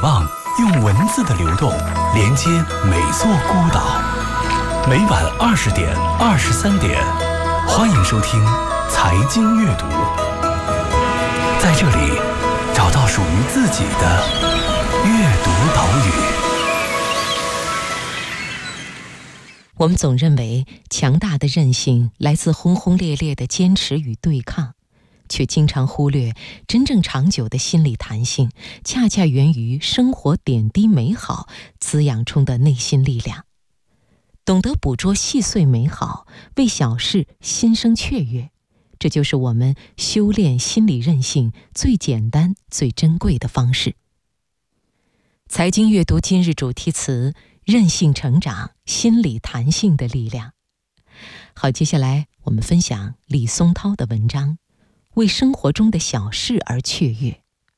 望，用文字的流动连接每座孤岛。每晚20点、23点，欢迎收听财经阅读。在这里，找到属于自己的阅读岛屿。 我们总认为强大的韧性来自轰轰烈烈的坚持与对抗，却经常忽略真正长久的心理弹性恰恰源于生活点滴美好滋养出的内心力量。懂得捕捉细碎美好，为小事心生雀跃，这就是我们修炼心理韧性最简单最珍贵的方式。财经阅读今日主题词：韧性成长，心理弹性的力量。好，接下来我们分享李松涛的文章，为生活中的小事而雀跃。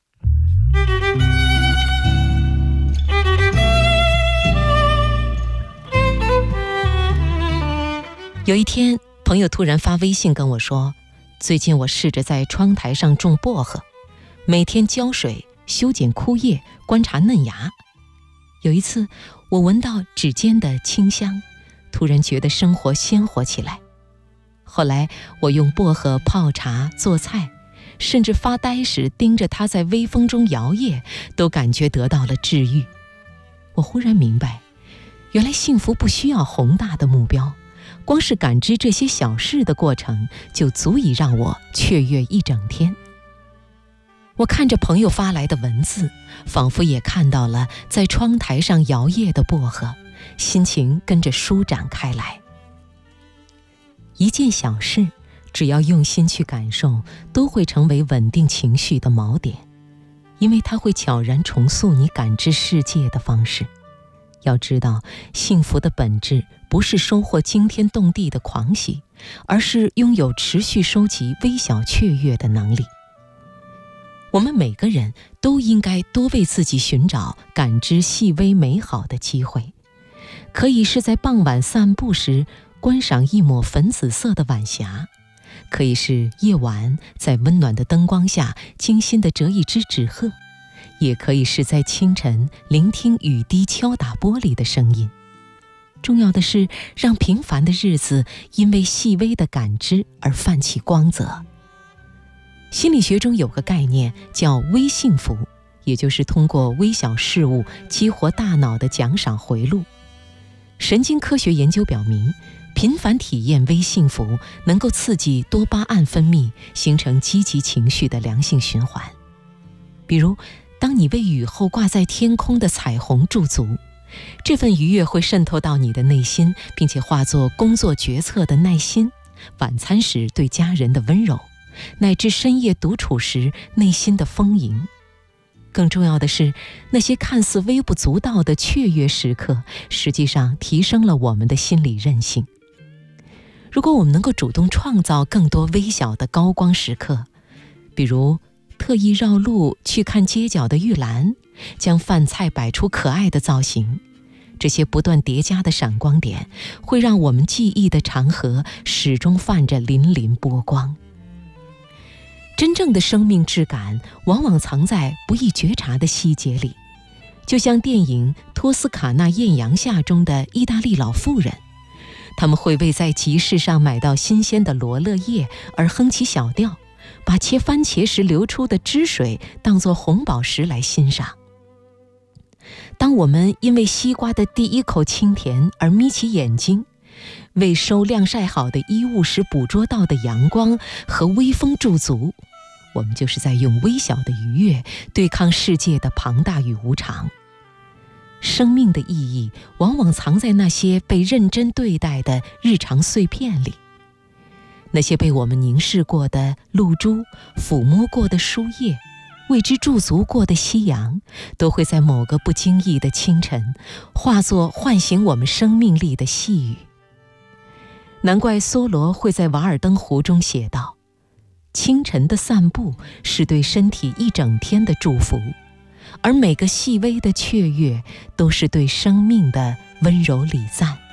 有一天，朋友突然发微信跟我说，最近我试着在窗台上种薄荷，每天浇水、修剪枯叶、观察嫩芽。有一次，我闻到指尖的清香，突然觉得生活鲜活起来。后来我用薄荷泡茶做菜，甚至发呆时盯着它在微风中摇曳，都感觉得到了治愈。我忽然明白，原来幸福不需要宏大的目标，光是感知这些小事的过程，就足以让我雀跃一整天。我看着朋友发来的文字，仿佛也看到了在窗台上摇曳的薄荷，心情跟着舒展开来。一件小事，只要用心去感受，都会成为稳定情绪的锚点，因为它会悄然重塑你感知世界的方式。要知道，幸福的本质不是收获惊天动地的狂喜，而是拥有持续收集微小雀跃的能力。我们每个人都应该多为自己寻找感知细微美好的机会，可以是在傍晚散步时观赏一抹粉紫色的晚霞，可以是夜晚在温暖的灯光下精心地折一只纸鹤，也可以是在清晨聆听雨滴敲打玻璃的声音。重要的是让平凡的日子因为细微的感知而泛起光泽。心理学中有个概念叫微幸福，也就是通过微小事物激活大脑的奖赏回路。神经科学研究表明，频繁体验微幸福能够刺激多巴胺分泌，形成积极情绪的良性循环。比如，当你为雨后挂在天空的彩虹驻足，这份愉悦会渗透到你的内心，并且化作工作决策的耐心，晚餐时对家人的温柔，乃至深夜独处时内心的丰盈。更重要的是，那些看似微不足道的雀跃时刻，实际上提升了我们的心理韧性。如果我们能够主动创造更多微小的高光时刻，比如特意绕路去看街角的玉兰，将饭菜摆出可爱的造型，这些不断叠加的闪光点，会让我们记忆的长河始终泛着粼粼波光。真正的生命质感往往藏在不易觉察的细节里，就像电影《托斯卡纳艳阳下》中的意大利老妇人，他们会为在集市上买到新鲜的罗勒叶而哼起小调，把切番茄时流出的汁水当作红宝石来欣赏。当我们因为西瓜的第一口清甜而眯起眼睛，为收晾晒好的衣物时捕捉到的阳光和微风驻足，我们就是在用微小的愉悦对抗世界的庞大与无常。生命的意义往往藏在那些被认真对待的日常碎片里，那些被我们凝视过的露珠，抚摸过的树叶，为之驻足过的夕阳，都会在某个不经意的清晨化作唤醒我们生命力的细语。难怪梭罗会在《瓦尔登湖》中写道，清晨的散步是对身体一整天的祝福，而每个细微的雀跃都是对生命的温柔礼赞。